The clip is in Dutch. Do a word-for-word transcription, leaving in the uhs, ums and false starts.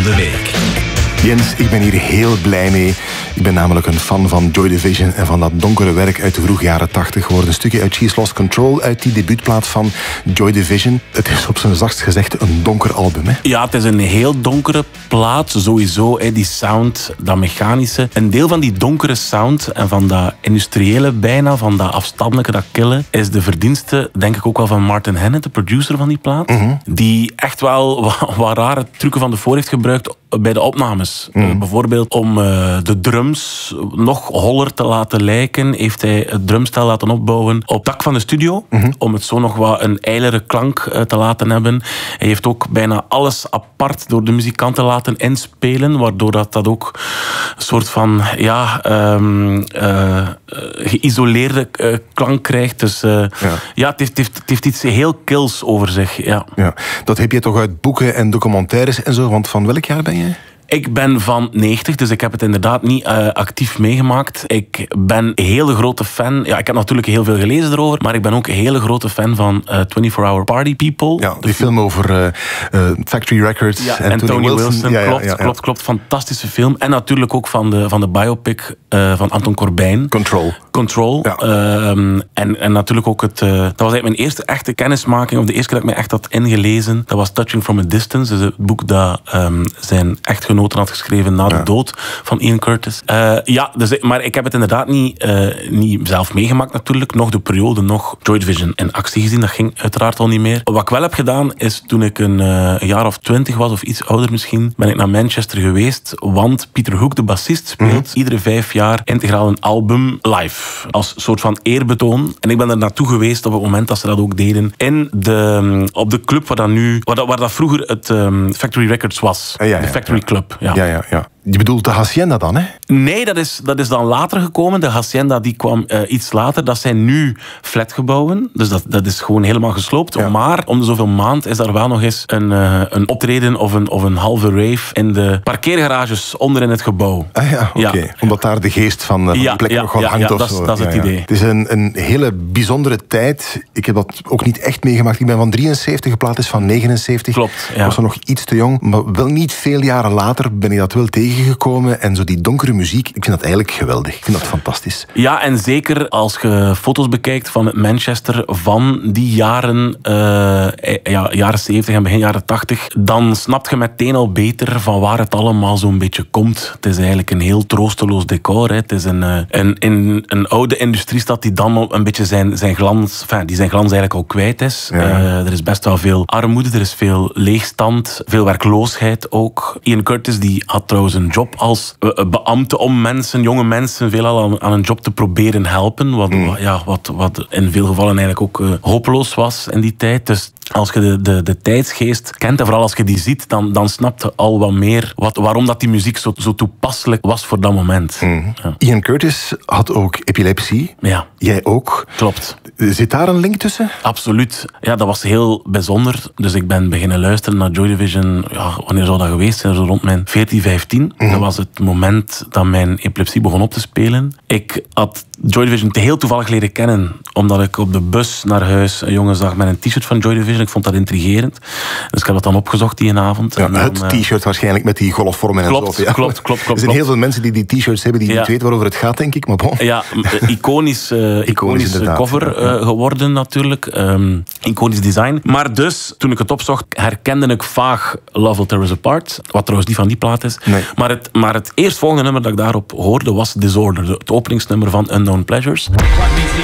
de week. Jens, ik ben hier heel blij mee. Ik ben namelijk een fan van Joy Division en van dat donkere werk uit de vroege jaren tachtig. Hoorde een stukje uit She's Lost Control, uit die debuutplaat van Joy Division. Het is op zijn zachtst gezegd een donker album, hè? Ja, het is een heel donkere plaat, sowieso. Hè, die sound, dat mechanische. Een deel van die donkere sound en van dat industriële bijna, van dat afstandelijke, dat kille, is de verdienste, denk ik ook wel van Martin Hannett, de producer van die plaat. Mm-hmm. Die echt wel wat, wat rare trucken van de voor heeft gebruikt bij de opnames. Mm. Uh, bijvoorbeeld om uh, de drums nog holler te laten lijken, heeft hij het drumstel laten opbouwen op het dak van de studio, mm-hmm. om het zo nog wat een ijlere klank uh, te laten hebben. Hij heeft ook bijna alles apart door de muzikanten laten inspelen, waardoor dat, dat ook een soort van ja, um, uh, geïsoleerde uh, klank krijgt. Dus uh, ja, ja het, heeft, het, heeft, het heeft iets heel kils over zich. Ja. Ja, dat heb je toch uit boeken en documentaires en zo, want van welk jaar ben je? Ik ben van negentig, dus ik heb het inderdaad niet uh, actief meegemaakt. Ik ben een hele grote fan. Ja, ik heb natuurlijk heel veel gelezen erover, maar ik ben ook een hele grote fan van uh, twenty-four hour Party People. Ja, die film over uh, uh, Factory Records ja, en, en Tony, Tony Wilson. Wilson. Ja, klopt, ja, ja, ja. klopt, klopt. Fantastische film. En natuurlijk ook van de, van de biopic uh, van Anton Corbijn. Control. Control. Ja. Um, en, en natuurlijk ook het... Uh, dat was eigenlijk mijn eerste echte kennismaking, of de eerste keer dat ik me echt had ingelezen. Dat was Touching from a Distance, dus het boek dat um, zijn echtgenoten had geschreven na de ja. dood van Ian Curtis. Uh, ja, dus, maar ik heb het inderdaad niet, uh, niet zelf meegemaakt natuurlijk. Nog de periode, nog Joy Division in actie gezien. Dat ging uiteraard al niet meer. Wat ik wel heb gedaan, is toen ik een, uh, een jaar of twintig was, of iets ouder misschien, ben ik naar Manchester geweest. Want Peter Hook, de bassist, speelt mm-hmm. iedere vijf jaar integraal een album live. Als soort van eerbetoon. En ik ben er naartoe geweest op het moment dat ze dat ook deden. In de, op de club waar dat nu, waar dat, waar dat vroeger het um, Factory Records was. Ja, ja, de Factory ja. Club. Ja, ja, ja. ja. Je bedoelt de Hacienda dan, hè? Nee, dat is, dat is dan later gekomen. De Hacienda die kwam uh, iets later. Dat zijn nu flatgebouwen. Dus dat, dat is gewoon helemaal gesloopt. Ja. Maar om de zoveel maand is daar wel nog eens een, uh, een optreden of een, of een halve rave in de parkeergarages onder in het gebouw. Ah ja, oké. Okay. Ja. Omdat daar de geest van, uh, van ja, de plek ja, nog wel ja, hangt ja, of dat, zo. Dat is ja, het ja. idee. Het is een, een hele bijzondere tijd. Ik heb dat ook niet echt meegemaakt. Ik ben van drieënzeventig, de plaat is van negenenzeventig. Klopt, ja. Ik was er nog iets te jong. Maar wel niet veel jaren later ben ik dat wel tegengekomen. En zo die donkere muziek, ik vind dat eigenlijk geweldig. Ik vind dat fantastisch. Ja, en zeker als je foto's bekijkt van het Manchester van die jaren, uh, ja, jaren zeventig en begin jaren tachtig, dan snap je meteen al beter van waar het allemaal zo'n beetje komt. Het is eigenlijk een heel troosteloos decor. Hè. Het is een, een, een, een oude industriestad die dan een beetje zijn, zijn glans, enfin, die zijn glans eigenlijk al kwijt is. Ja. Uh, er is best wel veel armoede, er is veel leegstand, veel werkloosheid ook. Ian Curtis die had trouwens een job als beambte om mensen, jonge mensen, veelal aan, aan een job te proberen helpen. Wat, mm. ja, wat, wat in veel gevallen eigenlijk ook uh, hopeloos was in die tijd. Dus als je de, de, de tijdsgeest kent, en vooral als je die ziet, dan, dan snap je al wat meer wat, waarom dat die muziek zo, zo toepasselijk was voor dat moment. Mm. Ja. Ian Curtis had ook epilepsie. Ja. Jij ook. Klopt. Zit daar een link tussen? Absoluut. Ja, dat was heel bijzonder. Dus ik ben beginnen luisteren naar Joy Division. Ja, wanneer zou dat geweest zijn? Zo rond mijn veertien, vijftien. Mm. Dat was het moment dat mijn epilepsie begon op te spelen. Ik had Joy Division heel toevallig leren kennen, omdat ik op de bus naar huis een jongen zag met een t-shirt van Joy Division. Ik vond dat intrigerend. Dus ik heb dat dan opgezocht die avond. Ja, en dan, het t-shirt waarschijnlijk met die golfvormen en klopt, zo. Ja. Klopt, klopt, klopt. Er zijn heel veel mensen die die t-shirts hebben die ja. niet weten waarover het gaat, denk ik. Maar bon. Ja, iconisch, uh, iconisch cover uh, geworden natuurlijk. Um, iconisch design. Maar dus, toen ik het opzocht, herkende ik vaag Love Will Tear Us Apart. Wat trouwens niet van die plaat is. Nee. Maar, het, maar het eerstvolgende nummer dat ik daarop hoorde was Disorder. Het openingsnummer van Unknown Pleasures.